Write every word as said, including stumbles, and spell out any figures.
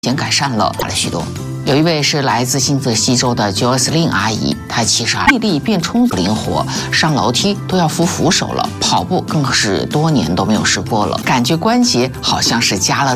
显改善了，好了许多。有一位是来自新泽西州的 Jocelyn 阿姨，她其实啊臂力变充足灵活，上楼梯都要扶扶手了，跑步更是多年都没有试过了，感觉关节好像是加了